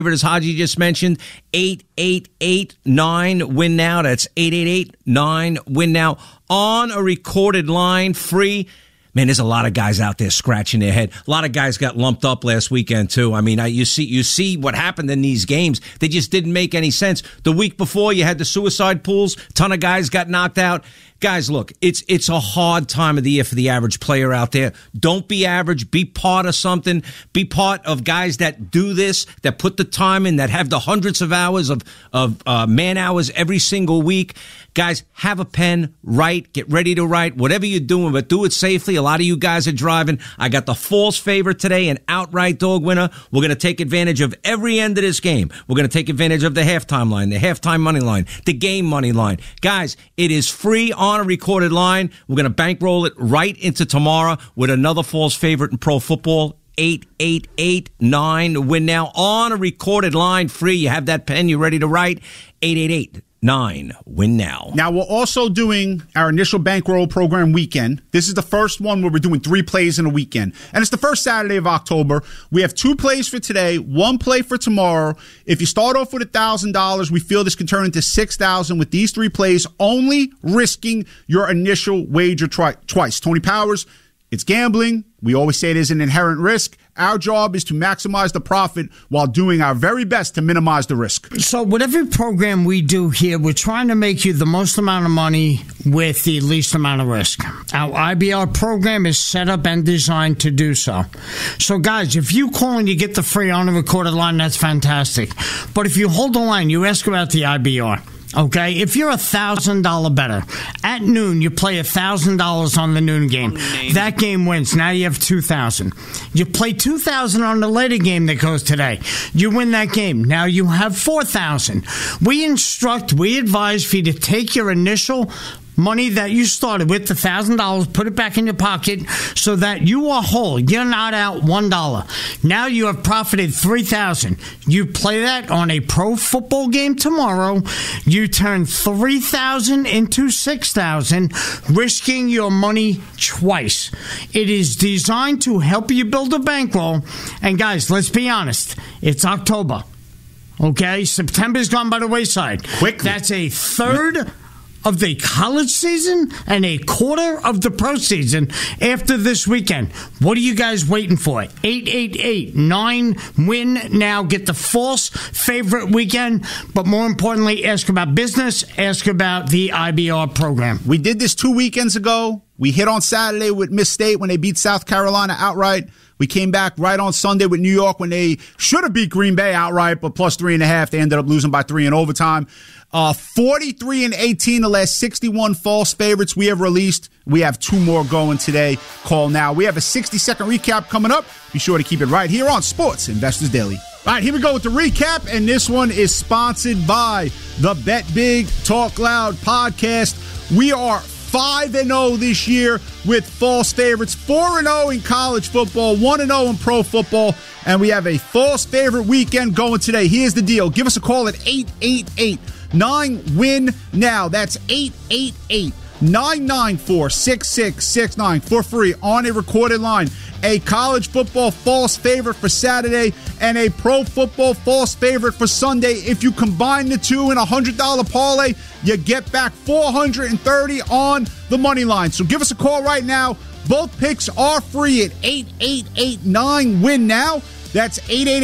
As Haji just mentioned, 888-9-WIN now. That's 888-9-WIN now. On a recorded line, free. Man, there's a lot of guys out there scratching their head. A lot of guys got lumped up last weekend, too. I mean, you see what happened in these games. They just didn't make any sense. The week before, you had the suicide pools. A ton of guys got knocked out. Guys, look, it's a hard time of the year for the average player out there. Don't be average. Be part of something. Be part of guys that do this, that put the time in, that have the hundreds of hours of man hours every single week. Guys, have a pen, write, get ready to write, whatever you're doing, but do it safely. A lot of you guys are driving. I got the false favorite today, an outright dog winner. We're going to take advantage of every end of this game. We're going to take advantage of the halftime line, the halftime money line, the game money line. Guys, it is free on a recorded line. We're going to bankroll it right into tomorrow with another false favorite in pro football. 888-9-WIN now on a recorded line, free. You have that pen, you ready to write? 888-9-WIN now. Now, we're also doing our initial bankroll program weekend. This is the first one where we're doing 3 plays in a weekend. And it's the first Saturday of October. We have 2 plays for today, 1 play for tomorrow. If you start off with $1,000, we feel this can turn into $6,000 with these 3 plays, only risking your initial wager twice. Tony Powers, it's gambling. We always say there's an inherent risk. Our job is to maximize the profit while doing our very best to minimize the risk. So with every program we do here, we're trying to make you the most amount of money with the least amount of risk. Our IBR program is set up and designed to do so. So guys, if you call and you get the free on a recorded line, that's fantastic. But if you hold the line, you ask about the IBR. Okay, if you're $1,000 better, at noon you play $1,000 on the noon game. That game wins. Now you have $2,000. You play $2,000 on the later game that goes today. You win that game. Now you have $4,000. We advise for you to take your initial money that you started with, the $1,000, put it back in your pocket so that you are whole. You're not out $1. Now you have profited $3,000. You play that on a pro football game tomorrow. You turn $3,000 into $6,000, risking your money twice. It is designed to help you build a bankroll. And guys, let's be honest. It's October. Okay? September's gone by the wayside. Quickly. That's a third of the college season and a quarter of the pro season after this weekend. What are you guys waiting for? 888-9-WIN now. Get the false favorite weekend, but more importantly, ask about business, ask about the IBR program. We did this 2 weekends ago. We hit on Saturday with Miss State when they beat South Carolina outright. We came back right on Sunday with New York when they should have beat Green Bay outright, but plus 3.5. They ended up losing by 3 in overtime. 43-18, the last 61 false favorites we have released. We have 2 more going today. Call now. We have a 60-second recap coming up. Be sure to keep it right here on Sports Investors Daily. All right, here we go with the recap, and this one is sponsored by the Bet Big Talk Loud podcast. We are 5-0 this year with false favorites, 4-0 in college football, 1-0 in pro football, and we have a false favorite weekend going today. Here's the deal. Give us a call at 888-9-WIN now. That's 888-994-6669 for free on a recorded line. A college football false favorite for Saturday and a pro football false favorite for Sunday. If you combine the two in a $100 parlay, you get back $430 on the money line. So give us a call right now. Both picks are free at 888-9-WIN now. That's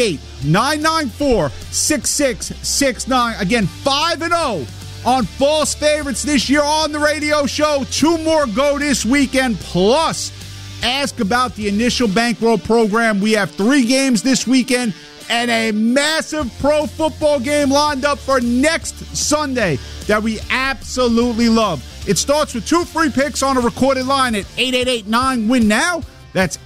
888-994-6669. Again, 5-0 on false favorites this year on the radio show. 2 more go this weekend. Plus, ask about the initial bankroll program. We have 3 games this weekend and a massive pro football game lined up for next Sunday that we absolutely love. It starts with 2 free picks on a recorded line at 888-9-WIN now. That's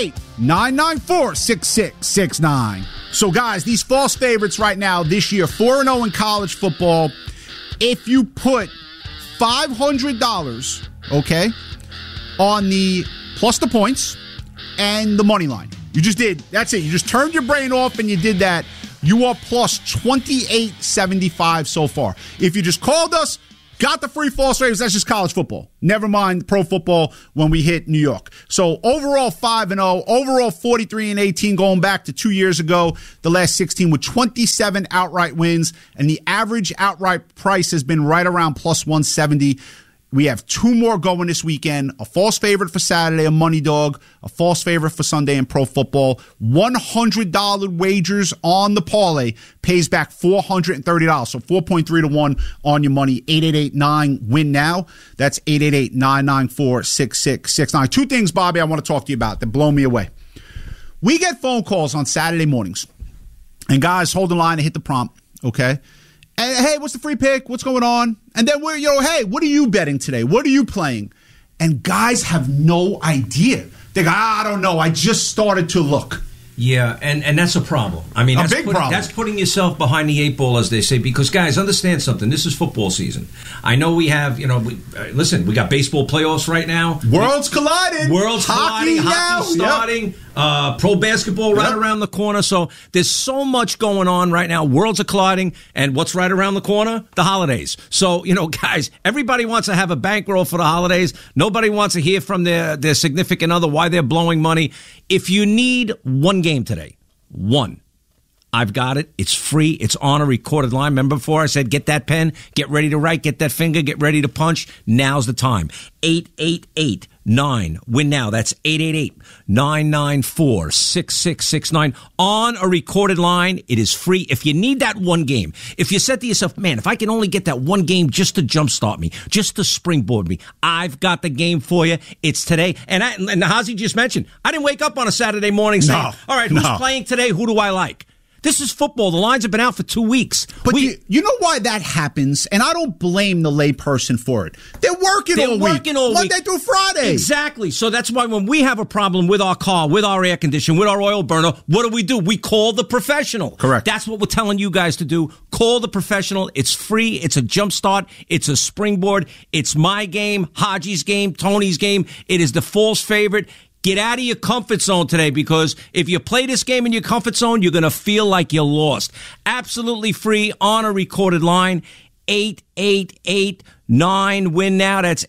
888-994-6669. So, guys, these false favorites right now this year, 4-0 in college football. If you put $500, okay, on the plus the points and the money line. You just did. That's it. You just turned your brain off and you did that. You are plus 28.75 so far. If you just called us, Got the free false favorites. That's just college football. Never mind pro football when we hit New York. So overall 5-0, overall 43-18 going back to 2 years ago. The last 16 with 27 outright wins, and the average outright price has been right around plus 170. We have 2 more going this weekend, a false favorite for Saturday, a money dog, a false favorite for Sunday in pro football. $100 wagers on the parlay pays back $430, so 4.3 to 1 on your money. 888-9-WIN now. That's 888-994-6669. 2 things, Bobby, I want to talk to you about that blow me away. We get phone calls on Saturday mornings, and guys hold the line and hit the prompt, okay? And, hey, what's the free pick? What's going on? And then we're, hey, what are you betting today? What are you playing? And guys have no idea. They go, I don't know. I just started to look. Yeah, and that's a problem. I mean, that's problem. That's putting yourself behind the 8 ball, as they say, because, guys, understand something. This is football season. I know we have, listen, we got baseball playoffs right now. Worlds colliding. Hockey starting. Yep. Pro basketball right around the corner. So there's so much going on right now. Worlds are colliding. And what's right around the corner? The holidays. So, guys, everybody wants to have a bankroll for the holidays. Nobody wants to hear from their significant other why they're blowing money. If you need one game today, I've got it. It's free. It's on a recorded line. Remember before I said, get that pen, get ready to write, get that finger, get ready to punch. Now's the time. 888-9-WIN now. That's 888-994-6669. On a recorded line. It is free. If you need that one game, if you said to yourself, man, if I can only get that one game just to jumpstart me, just to springboard me, I've got the game for you. It's today. And Hazi just mentioned, I didn't wake up on a Saturday morning saying, all right, who's playing today? Who do I like? This is football. The lines have been out for 2 weeks. But you know why that happens? And I don't blame the layperson for it. They're working all week. Monday through Friday. Exactly. So that's why when we have a problem with our car, with our air conditioner, with our oil burner, what do? We call the professional. Correct. That's what we're telling you guys to do. Call the professional. It's free. It's a jump start. It's a springboard. It's my game, Haji's game, Tony's game. It is the false favorite. Get out of your comfort zone today, because if you play this game in your comfort zone, you're going to feel like you lost. Absolutely free on a recorded line. 888-9-WIN now. That's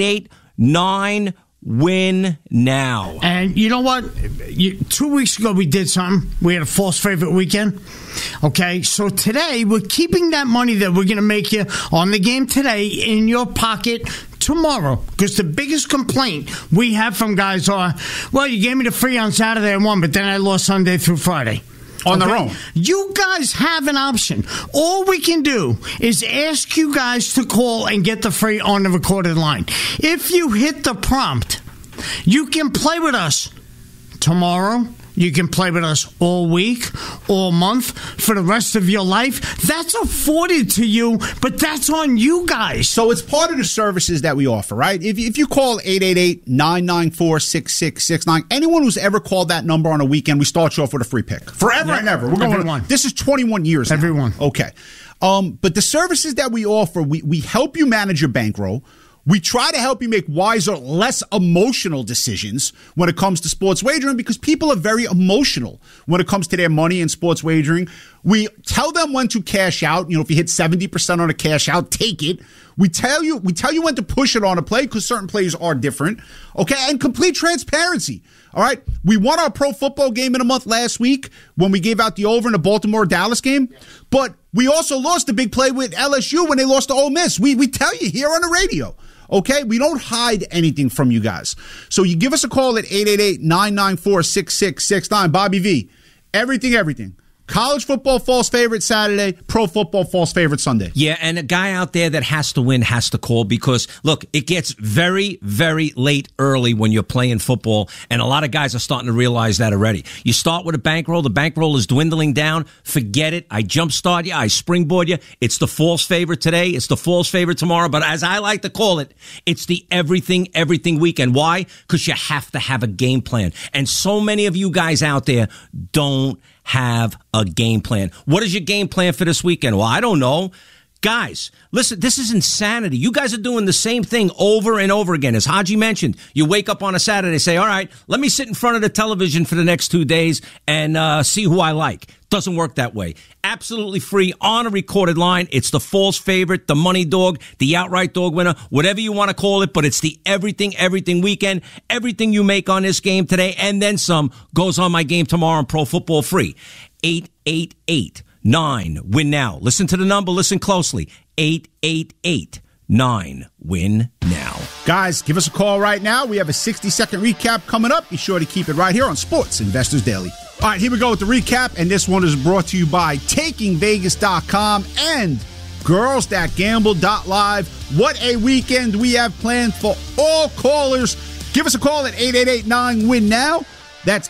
888-9-WIN now. And you know what? 2 weeks ago we did something. We had a false favorite weekend. Okay, so today we're keeping that money that we're going to make you on the game today in your pocket tomorrow, because the biggest complaint we have from guys are, well, you gave me the free on Saturday I won, but then I lost Sunday through Friday. On their own. You guys have an option. All we can do is ask you guys to call and get the free on the recorded line. If you hit the prompt, you can play with us tomorrow. You can play with us all week, all month, for the rest of your life. That's afforded to you, but that's on you guys. So it's part of the services that we offer, right? If you call 888-994-6669, anyone who's ever called that number on a weekend, we start you off with a free pick. Forever and ever. We're going. This is 21 years now. Everyone. Okay. But the services that we offer, we help you manage your bankroll. We try to help you make wiser, less emotional decisions when it comes to sports wagering, because people are very emotional when it comes to their money and sports wagering. We tell them when to cash out. If you hit 70% on a cash out, take it. We tell you when to push it on a play, because certain plays are different. Okay, and complete transparency. All right, we won our pro football game in a month last week when we gave out the over in the Baltimore-Dallas game, but we also lost the big play with LSU when they lost to Ole Miss. We tell you here on the radio. Okay, we don't hide anything from you guys. So you give us a call at 888-994-6669. Bobby V, everything. College football false favorite Saturday, pro football false favorite Sunday. Yeah, and a guy out there that has to win has to call, because, look, it gets very, very late early when you're playing football, and a lot of guys are starting to realize that already. You start with a bankroll. The bankroll is dwindling down. Forget it. I jumpstart you. I springboard you. It's the false favorite today. It's the false favorite tomorrow. But as I like to call it, it's the everything weekend. Why? Because you have to have a game plan. And so many of you guys out there don't have a game plan. What is your game plan for this weekend? Well, I don't know. Guys, listen, this is insanity. You guys are doing the same thing over and over again. As Haji mentioned, you wake up on a Saturday, say, all right, let me sit in front of the television for the next 2 days and see who I like. Doesn't work that way. Absolutely free on a recorded line. It's the false favorite, the money dog, the outright dog winner, whatever you want to call it, but it's the everything weekend. Everything you make on this game today and then some goes on my game tomorrow on Pro Football Free. 888-9-WIN-NOW. Listen to the number. Listen closely. 888-9-WIN-NOW. Guys, give us a call right now. We have a 60-second recap coming up. Be sure to keep it right here on Sports Investors Daily. All right, here we go with the recap, and this one is brought to you by TakingVegas.com and GirlsThatGamble.live. What a weekend we have planned for all callers. Give us a call at 888-9-WIN-NOW. That's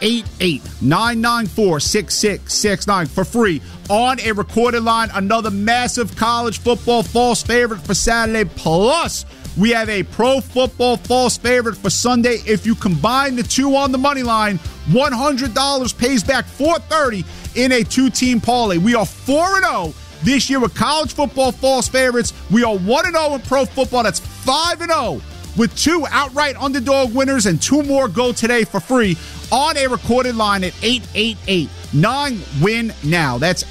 888-994-6669 for free on a recorded line. Another massive college football false favorite for Saturday. Plus, we have a pro football false favorite for Sunday. If you combine the two on the money line, $100 pays back $430 in a two-team parlay. We are 4-0 this year with college football false favorites. We are 1-0 in pro football. That's 5-0 with two outright underdog winners, and two more go today for free on a recorded line at 888-9-WIN-NOW. That's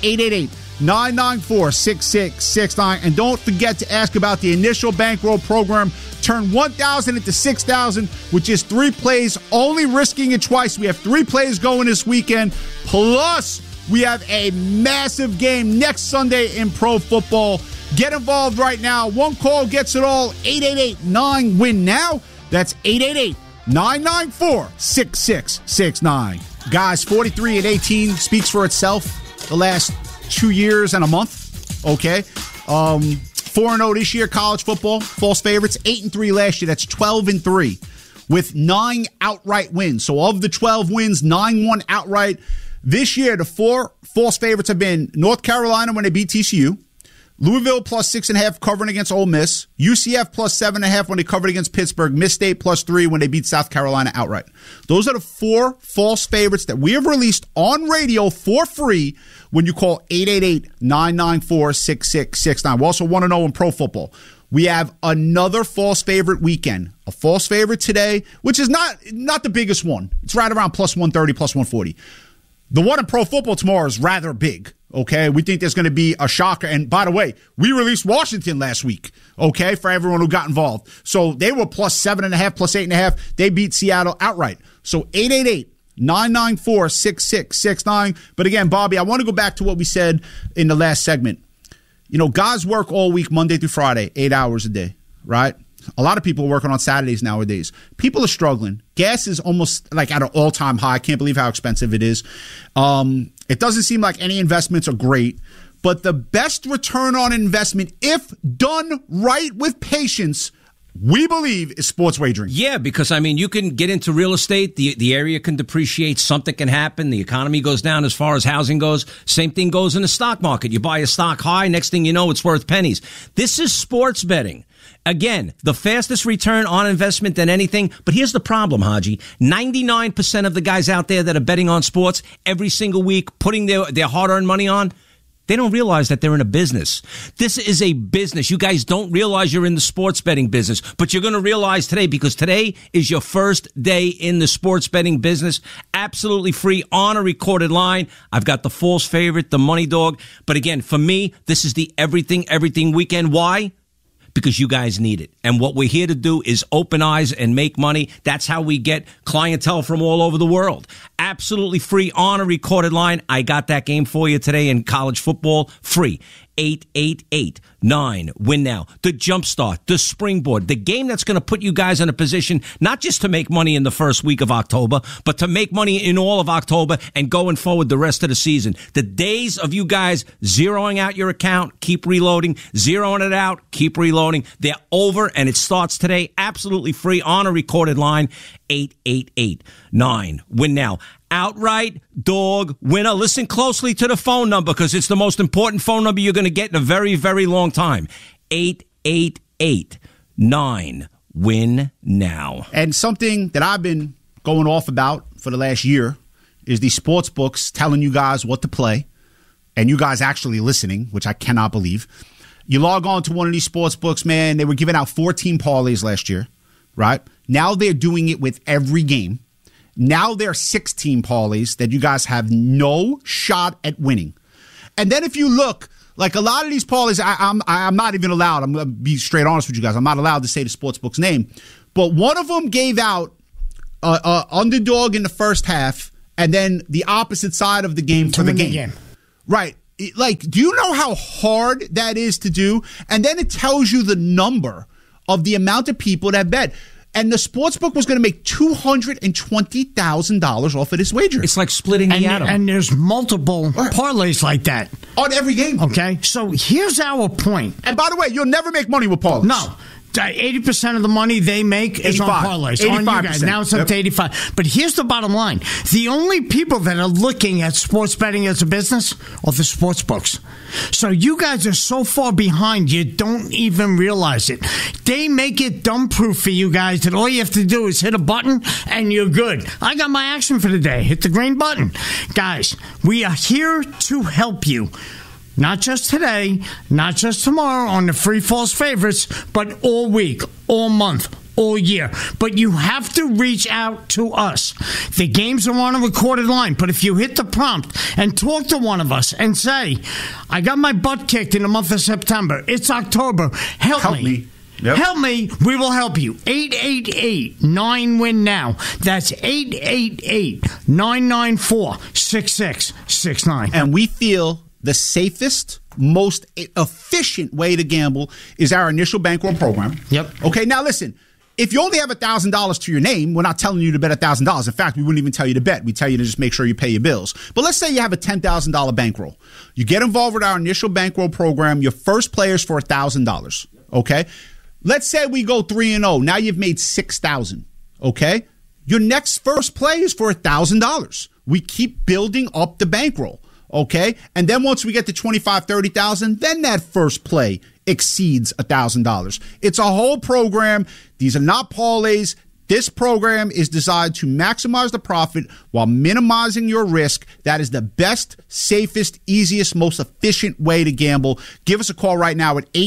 888-994-6669. And don't forget to ask about the initial bankroll program. Turn 1,000 into 6,000, which is 3 plays, only risking it twice. We have 3 plays going this weekend. Plus, we have a massive game next Sunday in pro football. Get involved right now. One call gets it all. 888-9-WIN-NOW. That's 888-994-6669. Guys, 43-18 speaks for itself the last 2 years and a month. Okay. 4-0 this year, college football. False favorites. 8-3 last year. That's 12-3 with 9 outright wins. So of the 12 wins, 9 won outright. This year, the 4 false favorites have been North Carolina when they beat TCU, Louisville plus 6.5 covering against Ole Miss, UCF plus 7.5 when they covered against Pittsburgh, Miss State plus 3 when they beat South Carolina outright. Those are the 4 false favorites that we have released on radio for free when you call 888-994-6669. We're also 1-0 in pro football. We have another false favorite weekend. A false favorite today, which is not the biggest one. It's right around plus 130, plus 140. The one in pro football tomorrow is rather big, okay? We think there's going to be a shocker. And by the way, we released Washington last week, okay, for everyone who got involved. So they were plus 7.5, plus 8.5. They beat Seattle outright. So 888-994-6669. But again, Bobby, I want to go back to what we said in the last segment. You know, guys work all week, Monday through Friday, 8 hours a day, right? A lot of people are working on Saturdays nowadays. People are struggling. Gas is almost like at an all-time high. I can't believe how expensive it is. It doesn't seem like any investments are great. But the best return on investment, if done right with patience, we believe is sports wagering. Yeah, because, I mean, you can get into real estate. The area can depreciate. Something can happen. The economy goes down as far as housing goes. Same thing goes in the stock market. You buy a stock high. Next thing you know, it's worth pennies. This is sports betting. Again, the fastest return on investment than anything. But here's the problem, Haji. 99% of the guys out there that are betting on sports every single week, putting their hard-earned money on, they don't realize that they're in a business. This is a business. You guys don't realize you're in the sports betting business, but you're going to realize today, because today is your first day in the sports betting business. Absolutely free on a recorded line. I've got the false favorite, the money dog. But again, for me, this is the everything weekend. Why? Because you guys need it. And what we're here to do is open eyes and make money. That's how we get clientele from all over the world. Absolutely free on a recorded line. I got that game for you today in college football. Free. 888-9-WIN-NOW. The Jumpstart, the Springboard, the game that's going to put you guys in a position not just to make money in the first week of October, but to make money in all of October and going forward the rest of the season. The days of you guys zeroing out your account, keep reloading, zeroing it out, keep reloading, they're over, and it starts today absolutely free on a recorded line. 888-9-WIN-NOW. Outright dog winner. Listen closely to the phone number, because it's the most important phone number you're going to get in a very, very long time. 888-9-WIN-NOW. And something that I've been going off about for the last year is the sports books telling you guys what to play, and you guys actually listening, which I cannot believe. You log on to one of these sports books, man, they were giving out 14 parlays last year, right? Now they're doing it with every game. Now there are 16 parlays that you guys have no shot at winning. And then if you look, like a lot of these parlays, I'm not even allowed. I'm going to be straight honest with you guys. I'm not allowed to say the sportsbook's name. But one of them gave out underdog in the first half and then the opposite side of the game for the game. Right. Like, do you know how hard that is to do? And then it tells you the number of the amount of people that bet. And the sportsbook was going to make $220,000 off of this wager. It's like splitting the atom. And there's multiple parlays like that. On every game. Okay, so here's our point. And by the way, you'll never make money with parlays. No. 80% of the money they make is on parlays. 85%. On you guys. Now it's up to 85. But here's the bottom line. The only people that are looking at sports betting as a business are the sports books. So you guys are so far behind, you don't even realize it. They make it dumb-proof for you guys that all you have to do is hit a button and you're good. I got my action for the day. Hit the green button. Guys, we are here to help you. Not just today, not just tomorrow on the free false favorites, but all week, all month, all year. But you have to reach out to us. The games are on a recorded line, but if you hit the prompt and talk to one of us and say, I got my butt kicked in the month of September, it's October, help me. Yep. Help me, we will help you. 888-9-WIN-NOW. That's 888-994-6669. And we feel the safest, most efficient way to gamble is our initial bankroll program. Yep. Okay, now listen. If you only have $1,000 to your name, we're not telling you to bet $1,000. In fact, we wouldn't even tell you to bet. We tell you to just make sure you pay your bills. But let's say you have a $10,000 bankroll. You get involved with our initial bankroll program. Your first play is for $1,000. Okay? Let's say we go 3-0. Now you've made $6,000. Okay? Your next first play is for $1,000. We keep building up the bankroll. Okay? And then once we get to 25, 30,000, then that first play exceeds $1,000. It's a whole program. These are not parlays. This program is designed to maximize the profit while minimizing your risk. That is the best, safest, easiest, most efficient way to gamble. Give us a call right now at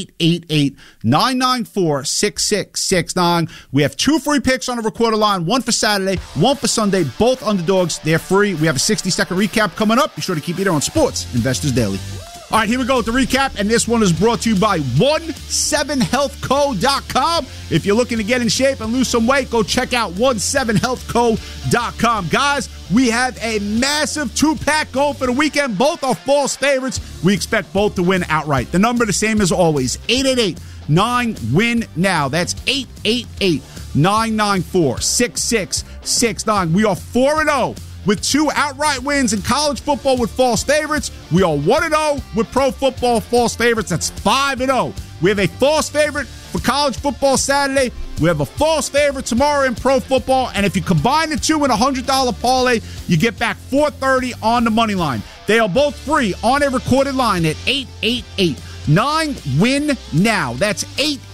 888-994-6669. We have 2 free picks on the recorder line, one for Saturday, one for Sunday, both underdogs. They're free. We have a 60-second recap coming up. Be sure to keep it there on Sports Investors Daily. All right, here we go with the recap, and this one is brought to you by 17healthco.com. If you're looking to get in shape and lose some weight, go check out 17healthco.com. Guys, we have a massive 2-pack going for the weekend. Both are false favorites. We expect both to win outright. The number the same as always, 888-9-WIN-NOW. That's 888-994-6669. We are 4-0. With 2 outright wins in college football with false favorites. We are 1-0 with pro football false favorites. That's 5-0. We have a false favorite for college football Saturday. We have a false favorite tomorrow in pro football. And if you combine the 2 in a $100 parlay, you get back $430 on the money line. They are both free on a recorded line at 888-9-WIN-NOW. That's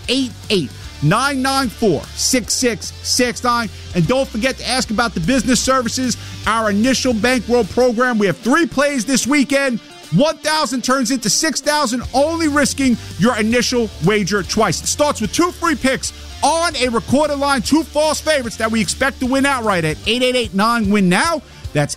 888-994-6669. And don't forget to ask about the business services, our initial bankroll program. We have 3 plays this weekend. 1,000 turns into 6,000, only risking your initial wager twice. It starts with 2 free picks on a recorded line, 2 false favorites that we expect to win outright at 888-9-WIN-NOW. That's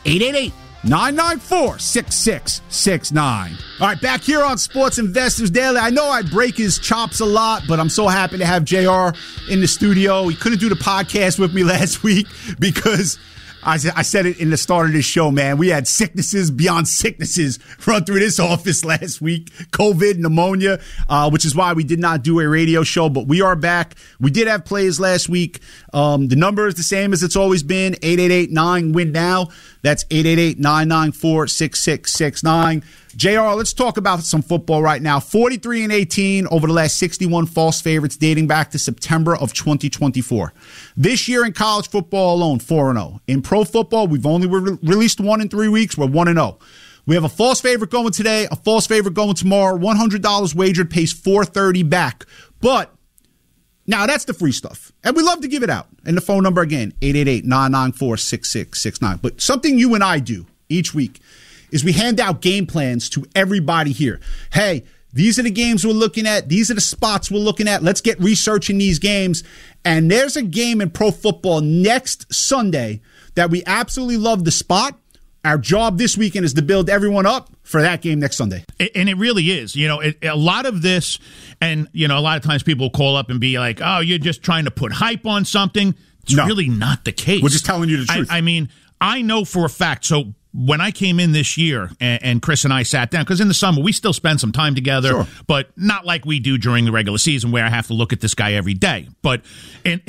888-994-6669. All right, back here on Sports Investors Daily. I know I break his chops a lot, but I'm so happy to have JR in the studio. He couldn't do the podcast with me last week because I said it in the start of this show, man. We had sicknesses beyond sicknesses run through this office last week. COVID, pneumonia, which is why we did not do a radio show, but we are back. We did have plays last week. The number is the same as it's always been, 888-9-WIN-NOW. That's 888-994-6669. JR, let's talk about some football right now. 43-18 over the last 61 false favorites dating back to September of 2024. This year in college football alone, 4-0. In pro football, we've only released 1 in 3 weeks. We're 1-0. We have a false favorite going today, a false favorite going tomorrow. $100 wagered pays $430 back. But now that's the free stuff. And we love to give it out. And the phone number again, 888-994-6669. But something you and I do each week is we hand out game plans to everybody here. Hey, These are the games we're looking at. These are the spots we're looking at. Let's get researching these games. And there's a game in pro football next Sunday that we absolutely love the spot. Our job this weekend is to build everyone up for that game next Sunday. And it really is. A lot of this, and, a lot of times people call up and be like, oh, you're just trying to put hype on something. It's really not the case. We're just telling you the truth. I mean, I know for a fact. So when I came in this year and Chris and I sat down, because in the summer we still spend some time together, but not like we do during the regular season where I have to look at this guy every day. But when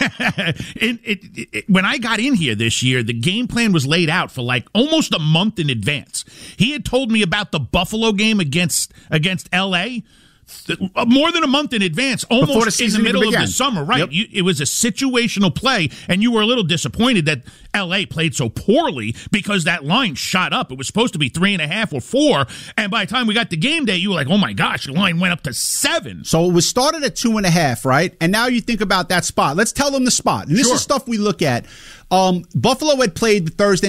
I got in here this year, the game plan was laid out for like almost a month in advance. He had told me about the Buffalo game against L.A., more than a month in advance, almost in the middle of the summer, right? Yep. It was a situational play, and you were a little disappointed that L.A. played so poorly because that line shot up. It was supposed to be 3.5 or 4, and by the time we got to game day, you were like, oh my gosh, the line went up to 7. So it was started at 2.5, right? And now you think about that spot. Let's tell them the spot. And this is stuff we look at. Buffalo had played the Thursday